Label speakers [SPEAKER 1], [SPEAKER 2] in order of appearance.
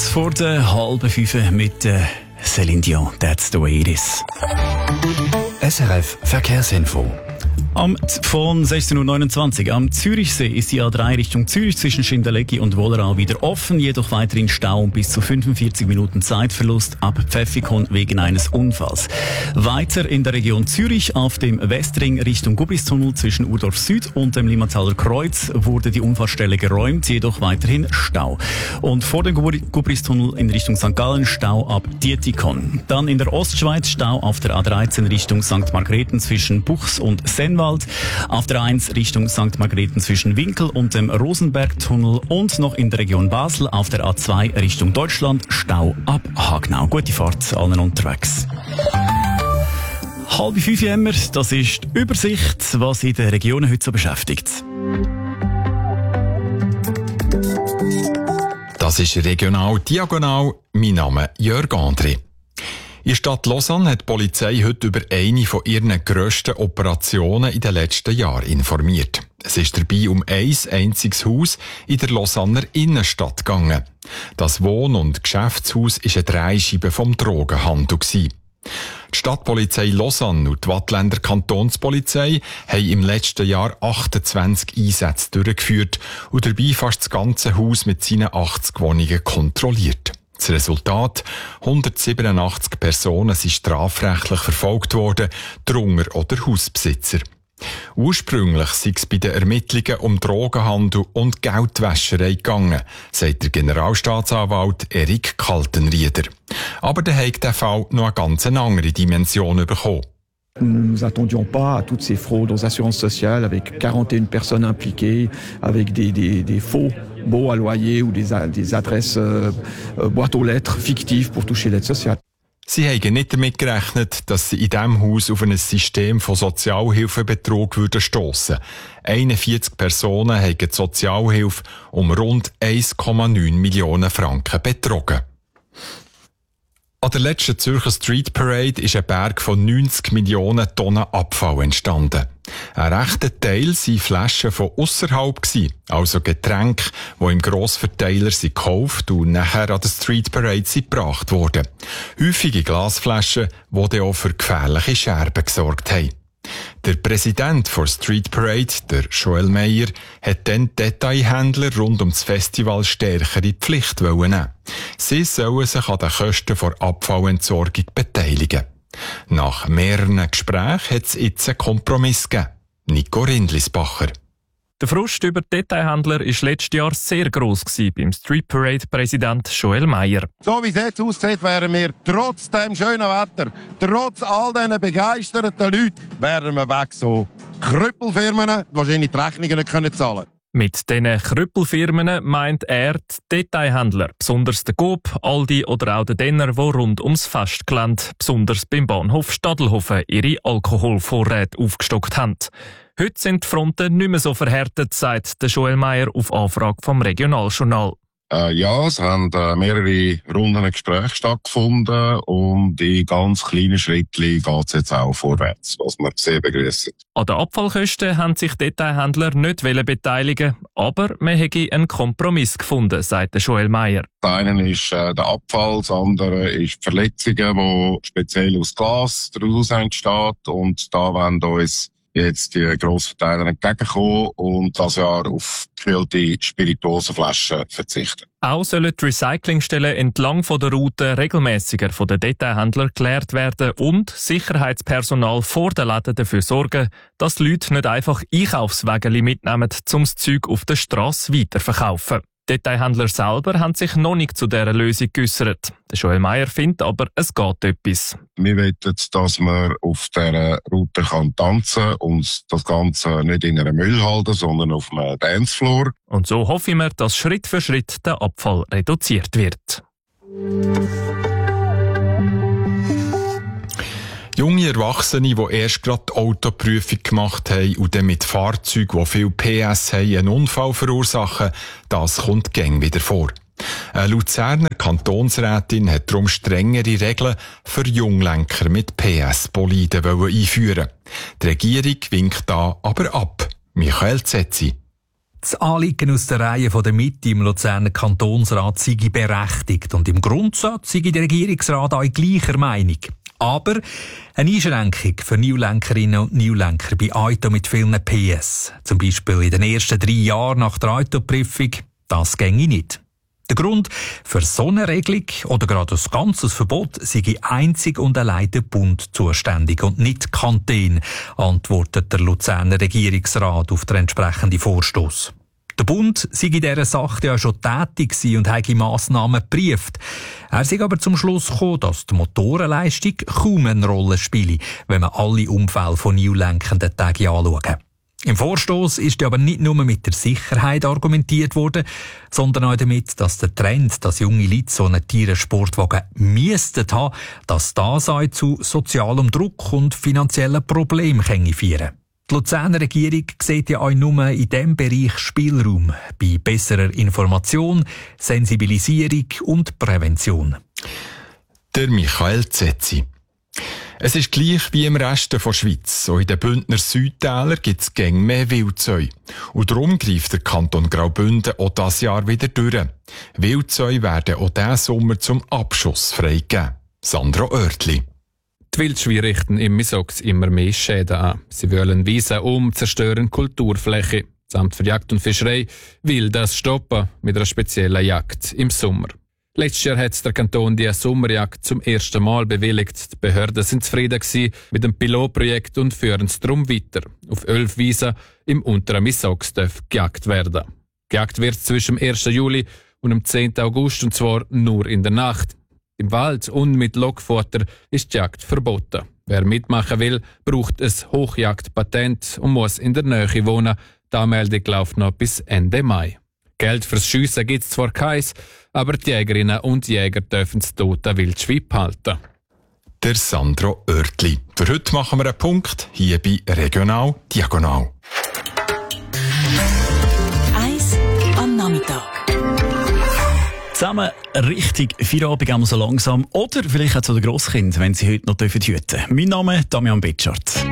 [SPEAKER 1] kurz vor der 4:30 mit Céline Dion. That's the way it is.
[SPEAKER 2] SRF Verkehrsinfo.
[SPEAKER 1] Von 16.29 Uhr am Zürichsee ist die A3 Richtung Zürich zwischen Schindeletti und Wollerau wieder offen, jedoch weiterhin Stau und bis zu 45 Minuten Zeitverlust ab Pfäffikon wegen eines Unfalls. Weiter in der Region Zürich auf dem Westring Richtung Gubistunnel zwischen Urdorf Süd und dem Limmataler Kreuz wurde die Unfallstelle geräumt, jedoch weiterhin Stau. Und vor dem Gubistunnel in Richtung St. Gallen Stau ab Dietikon. Dann in der Ostschweiz Stau auf der A13 Richtung St. Margrethen zwischen Buchs und Sennwald. Auf der 1 Richtung St. Margrethen zwischen Winkel und dem Rosenbergtunnel und noch in der Region Basel auf der A2 Richtung Deutschland Stau ab Hagnau. Gute Fahrt allen unterwegs. 4:30 haben wir, das ist die Übersicht, was in den Regionen heute so beschäftigt.
[SPEAKER 2] Das ist Regional Diagonal. Mein Name Jörg André. In der Stadt Lausanne hat die Polizei heute über eine von ihren grössten Operationen in den letzten Jahren informiert. Es ist dabei um ein einziges Haus in der Lausanner Innenstadt gegangen. Das Wohn- und Geschäftshaus war eine Drehscheibe vom Drogenhandel. Die Stadtpolizei Lausanne und die Waadtländer Kantonspolizei haben im letzten Jahr 28 Einsätze durchgeführt und dabei fast das ganze Haus mit seinen 80 Wohnungen kontrolliert. Das Resultat: 187 Personen sind strafrechtlich verfolgt worden, darunter auch der Hausbesitzer. Ursprünglich sei es bei den Ermittlungen um Drogenhandel und Geldwäscherei gegangen, sagt der Generalstaatsanwalt Erik Kaltenrieder. Aber der hat der Fall noch eine ganz andere Dimension bekommen.
[SPEAKER 3] Nous ne nous attendions pas à toutes ces fraudes aux assurances sociales avec 41 personnes impliquées, avec des faux baux à loyer ou des adresses boîtes aux lettres fictives pour toucher l'aide sociale.
[SPEAKER 2] Sie haben nicht damit gerechnet, dass sie in diesem Haus auf ein System von Sozialhilfebetrug stossen würden. 41 Personen haben die Sozialhilfe um rund 1,9 Millionen Franken betrogen. An der letzten Zürcher Street Parade ist ein Berg von 90 Millionen Tonnen Abfall entstanden. Ein rechter Teil waren Flaschen von ausserhalb, also Getränke, die im Grossverteiler gekauft und nachher an der Street Parade gebracht wurden. Häufige Glasflaschen, die dann auch für gefährliche Scherben gesorgt haben. Der Präsident der Street Parade, der Joel Meyer, hat dann Detailhändler rund um das Festival stärker in die Pflicht nehmen. Sie sollen sich an den Kosten der Abfallentsorgung beteiligen. Nach mehreren Gesprächen hat es jetzt einen Kompromiss gegeben. Nico Rindlisbacher.
[SPEAKER 4] Der Frust über die Detailhändler war letztes Jahr sehr gross beim Street Parade-Präsident Joel Meyer.
[SPEAKER 5] So wie es jetzt aussieht, wären wir trotz dem schönen Wetter, trotz all diesen begeisterten Leuten, wären wir weg so Krüppelfirmen, die wahrscheinlich die Rechnungen nicht zahlen können.
[SPEAKER 4] Mit diesen Krüppelfirmen meint er die Detailhändler, besonders der Coop, Aldi oder auch der Denner, die rund ums Festgelände, besonders beim Bahnhof Stadelhofen, ihre Alkoholvorräte aufgestockt haben. Heute sind die Fronten nicht mehr so verhärtet, sagt der Joel Meyer auf Anfrage vom Regionaljournal.
[SPEAKER 5] Ja, es haben mehrere Runden Gespräche stattgefunden und in ganz kleinen Schritten geht es jetzt auch vorwärts, was wir sehr begrüßen.
[SPEAKER 4] An den Abfallkosten haben sich Detailhändler nicht beteiligen, aber man hätte einen Kompromiss gefunden, sagt der Joel Meyer.
[SPEAKER 5] Das eine ist der Abfall, das andere ist die Verletzungen, die speziell aus Glas daraus entstehen, und da wollen uns jetzt die Grossverteiler entgegenkommen und das Jahr auf gekühlte Spirituosenflaschen verzichten.
[SPEAKER 4] Auch sollen die Recyclingstellen entlang von der Route regelmäßiger von den Detailhändlern geklärt werden und Sicherheitspersonal vor den Läden dafür sorgen, dass die Leute nicht einfach Einkaufswägeli mitnehmen, um das Zeug auf der Strasse weiterverkaufen. Die Detailhändler selber haben sich noch nicht zu dieser Lösung geäussert. Der Joel Meyer findet aber, es geht etwas.
[SPEAKER 5] Wir wollen, dass man auf dieser Route tanzen kann und das Ganze nicht in einer Müllhalde, sondern auf einem Dancefloor.
[SPEAKER 4] Und so hoffen wir, dass Schritt für Schritt der Abfall reduziert wird.
[SPEAKER 2] Junge Erwachsene, die erst gerade die Autoprüfung gemacht haben und dann mit Fahrzeugen, die viel PS haben, einen Unfall verursachen, das kommt gäng wieder vor. Eine Luzerner Kantonsrätin hat darum strengere Regeln für Junglenker mit PS-Boliden einführen. Die Regierung winkt da aber ab. Michael Zetzi.
[SPEAKER 6] Das Anliegen aus der Reihe der Mitte im Luzerner Kantonsrat sei berechtigt und im Grundsatz sei der Regierungsrat auch gleicher Meinung. Aber eine Einschränkung für Neulenkerinnen und Neulenker bei Auto mit vielen PS, zum Beispiel in den ersten 3 Jahren nach der Autoprüfung, das ginge nicht. Der Grund für so eine Regelung oder gerade ein ganzes Verbot sei einzig und allein der Bund zuständig und nicht die Kantone, antwortet der Luzerner Regierungsrat auf den entsprechenden Vorstoss. Der Bund sei in dieser Sache ja schon tätig und habe Massnahmen geprüft. Er sei aber zum Schluss gekommen, dass die Motorenleistung kaum eine Rolle spiele, wenn man alle Unfälle von neulenkenden Tagen anschaut. Im Vorstoss ist aber nicht nur mit der Sicherheit argumentiert worden, sondern auch damit, dass der Trend, dass junge Leute so einen Tierensportwagen müssten haben, dass das auch zu sozialem Druck und finanziellen Problemen führen kann. Die Luzerner Regierung sieht ja auch nur in diesem Bereich Spielraum bei besserer Information, Sensibilisierung und Prävention.
[SPEAKER 2] Der Michael Zetzi. Es ist gleich wie im Rest der Schweiz. So in den Bündner Südtälern gibt es gäng mehr Wildzeu. Und darum greift der Kanton Graubünden auch dieses Jahr wieder durch. Wildzeu werden auch diesen Sommer zum Abschuss freigegeben. Sandro Oertli.
[SPEAKER 7] Die Wildschweine richten im Misox immer mehr Schäden an. Sie wollen Wiesen zerstören Kulturfläche. Das Amt für Jagd und Fischerei will das stoppen mit einer speziellen Jagd im Sommer. Letztes Jahr hat der Kanton die Sommerjagd zum ersten Mal bewilligt. Die Behörden sind zufrieden mit dem Pilotprojekt und führen es darum weiter. Auf 11 Wiesen im unteren Misox darf gejagt werden. Gejagt wird zwischen dem 1. Juli und dem 10. August und zwar nur in der Nacht. Im Wald und mit Lockfutter ist die Jagd verboten. Wer mitmachen will, braucht ein Hochjagdpatent und muss in der Nähe wohnen. Die Anmeldung läuft noch bis Ende Mai. Geld fürs Schiessen gibt es zwar keins, aber die Jägerinnen und Jäger dürfen das tote Wildschwein behalten.
[SPEAKER 2] Der Sandro Oertli. Für heute machen wir einen Punkt hier bei Regional Diagonal.
[SPEAKER 8] 1 am Nachmittag.
[SPEAKER 1] Zusammen richtig Feierabend haben wir so langsam. Oder vielleicht auch zu den Grosskind, wenn sie heute noch hüten dürfen. Mein Name ist Damian Betschart.